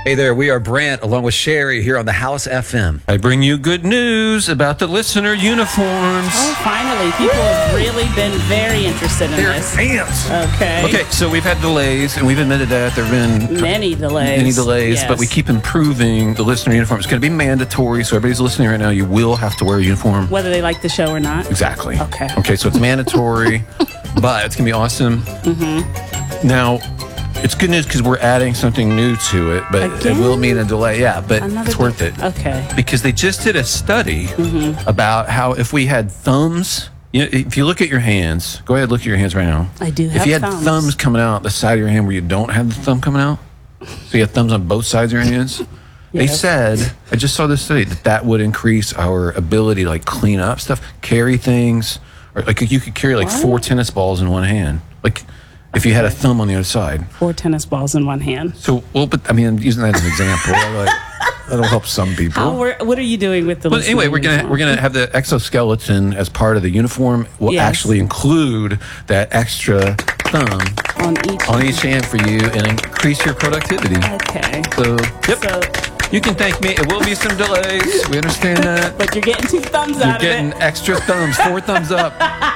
Hey there, we are Brant along with Sherry here on the House FM. I bring you good news about the listener uniforms. Oh, finally. People have really been very interested in this. Fans. Okay. So we've had delays, and we've admitted that. There have been Many delays. yes. But we keep improving the listener uniform. It's going to be mandatory, so everybody's listening right now, you will have to wear a uniform. Whether they like the show or not. Exactly. Okay, so it's mandatory, but it's going to be awesome. Mm-hmm. Now, it's good news because we're adding something new to it, but it will mean a delay. Yeah, but it's worth it. Okay. Because they just did a study about how if we had thumbs, if you look at your hands, go ahead, look at your hands right now. I do have If you had thumbs. thumbs coming out the side of your hand where you don't have the thumb coming out, so you have thumbs on both sides of your hands, they said, I just saw this study, that would increase our ability to clean up stuff, carry things, or you could carry 4 tennis balls in one hand. If you had a thumb on the other side. 4 tennis balls in one hand. So, but I'm using that as an example. That'll help some people. What are you doing with the? But anyway, we're gonna have the exoskeleton as part of the uniform. Will actually include that extra thumb on each hand for you and increase your productivity. Okay. So, you can thank me. It will be some delays. We understand that. But you're getting 2 thumbs out of it. You're getting extra thumbs, 4 thumbs up.